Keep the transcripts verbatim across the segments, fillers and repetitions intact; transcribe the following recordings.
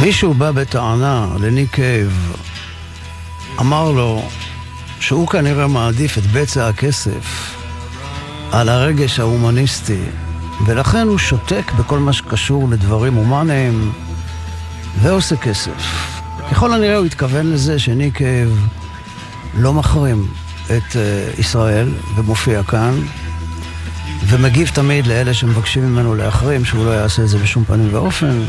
מישהו בא בטענה לניק קייב, אמר לו שהוא כנראה מעדיף את בצע הכסף על הרגש ההומניסטי, ולכן הוא שותק בכל מה שקשור לדברים הומניים ועושה כסף. ככל הנראה הוא התכוון לזה שניק קייב לא מחרים את uh, ישראל ומופיע כאן ומגיב תמיד לאלה שמבקשים ממנו להחרים, שהוא לא יעשה את זה בשום פנים ואופן.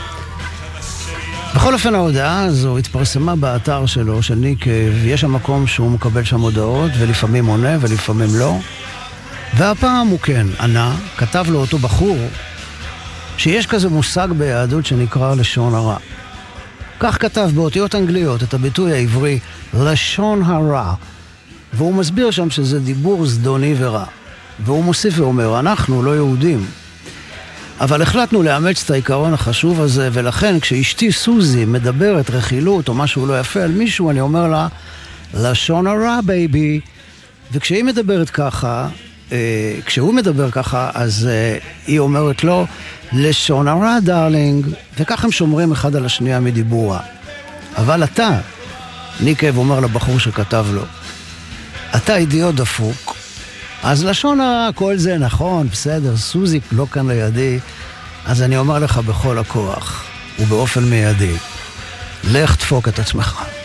בכל אופן ההודעה הזו התפרסמה באתר שלו של ניק קייב. יש שם מקום שהוא מקבל שם הודעות ולפעמים עונה ולפעמים לא, והפעם הוא כן ענה. כתב לו אותו בחור שיש כזה מושג ביהדות שנקרא לשון הרע. כך כתב באותיות אנגליות את הביטוי העברי לשון הרע, והוא מסביר שם שזה דיבור זדוני ורע. והוא מוסיף ואומר, אנחנו לא יהודים, אבל החלטנו לאמץ את העיקרון החשוב הזה, ולכן כשאשתי סוזי מדברת רכילות או משהו לא יפה על מישהו, אני אומר לה, לשון הרע בייבי. וכשהיא מדברת ככה, אה, כשהוא מדבר ככה, אז אה, היא אומרת לו, לשון הרע דארלינג, וכך הם שומרים אחד על השנייה מדיבורה. אבל אתה, ניק קייב אומר לבחור שכתב לו, אתה אידיוט דפוק, אז לשון הרע, כל זה נכון, בסדר, סוזי לא כאן לידי, אז אני אומר לך בכל הכוח ובאופן מיידי, לך תפוק את עצמך.